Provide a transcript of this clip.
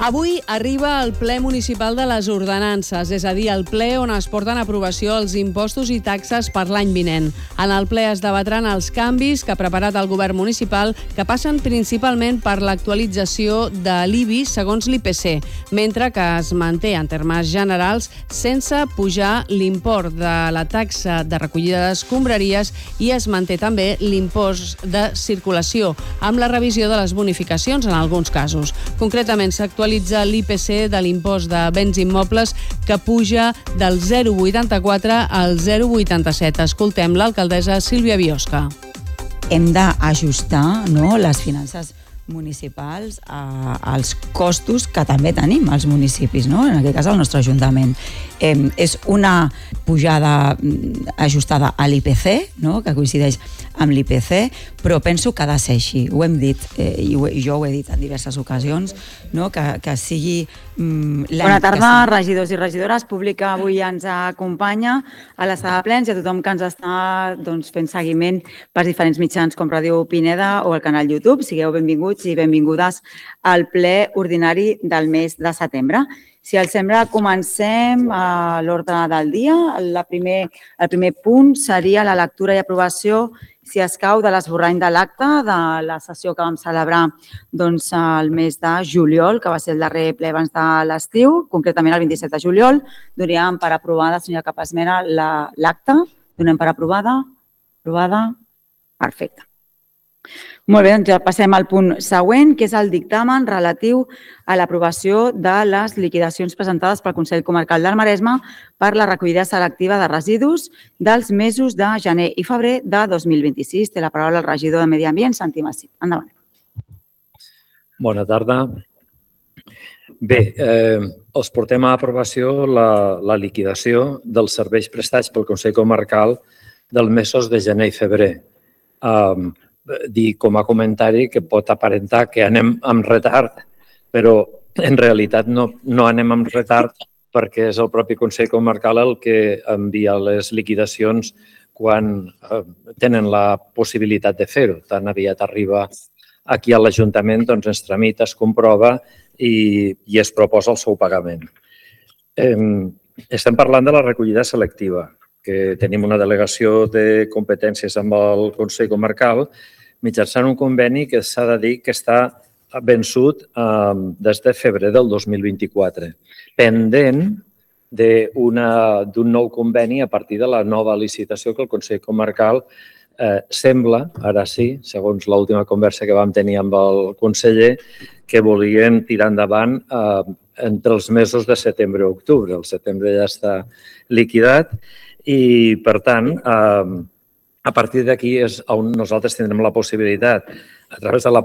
Avui arriba el ple municipal de les ordenances, és a dir, el ple on es porten a aprovació els impostos i taxes per l'any vinent. En el ple es debatran els canvis que ha preparat el govern municipal, que passen principalment per l'actualització de l'IBI segons l'IPC, mentre que es manté en termes generals sense pujar l'import de la taxa de recollida d'escombraries i es manté també l'impost de circulació, amb la revisió de les bonificacions en alguns casos. Concretament, s'actualitza l'IPC de l'impost de béns immobles que puja del 0,84 al 0,87. Escoltem l'alcaldessa Sílvia Biosca. Hem d'ajustar les finances municipals als costos que també tenim els municipis, en aquest cas el nostre Ajuntament. És una pujada ajustada a l'IPC, que coincideix amb l'IPC, però penso que ha de ser així. Ho hem dit, i jo ho he dit en diverses ocasions, que sigui... Bona tarda, regidors i regidores. Públic avui ens acompanya a la sala de plens i a tothom que ens està fent seguiment per diferents mitjans com Ràdio Pineda o el canal YouTube. Sigueu benvinguts i benvingudes al ple ordinari del mes de setembre. Si els sembla, comencem a l'ordre del dia. El primer punt seria la lectura i aprovació, si escau, de l'esborrany de l'acte de la sessió que vam celebrar el mes de juliol, que va ser el darrer ple abans de l'estiu, concretament el 27 de juliol. Donem per aprovada, senyora Capesmera, l'acte. Donem per aprovada. Aprovada. Perfecte. Molt bé, doncs ja passem al punt següent, que és el dictamen relatiu a l'aprovació de les liquidacions presentades pel Consell Comarcal del Maresme per la recollida selectiva de residus dels mesos de gener i febrer de 2026. Té la paraula el regidor de Medi Ambient, Santi Massip. Endavant. Bona tarda. Bé, els portem a aprovació la liquidació dels serveis prestats pel Consell Comarcal dels mesos de gener i febrer. Dir com a comentari que pot aparentar que anem amb retard, però en realitat no anem amb retard perquè és el propi Consell Comarcal el que envia les liquidacions quan tenen la possibilitat de fer-ho. Tan aviat arriba aquí a l'Ajuntament, doncs es tramita, es comprova i es proposa el seu pagament. Estem parlant de la recollida selectiva, que tenim una delegació de competències amb el Consell Comarcal mitjançant un conveni que s'ha de dir que està vençut des de febrer del 2024, pendent d'un nou conveni a partir de la nova licitació que el Consell Comarcal sembla, ara sí, segons l'última conversa que vam tenir amb el conseller, que volien tirar endavant entre els mesos de setembre i octubre. El setembre ja està liquidat i, per tant, a partir d'aquí és on nosaltres tindrem la possibilitat, a través de la